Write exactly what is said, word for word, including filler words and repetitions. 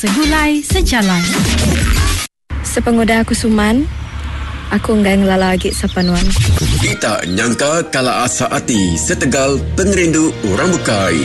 segulai sejalan. Sepengodah aku Suman, aku enggak ngelala lagi sepanuan. Kita nyangka kala asa hati setegal pengerindu orang bukai.